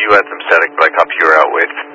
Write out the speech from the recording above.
you had some static, but I copy you were out. Wait.